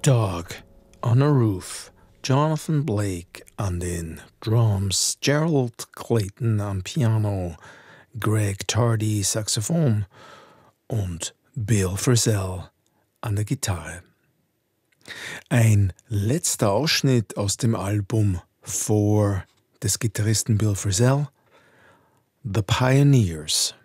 Dog on a Roof, Jonathan Blake an den Drums, Gerald Clayton am Piano, Greg Tardy Saxophon und Bill Frisell an der Gitarre. Ein letzter Ausschnitt aus dem Album Four des Gitarristen Bill Frisell, The Pioneers.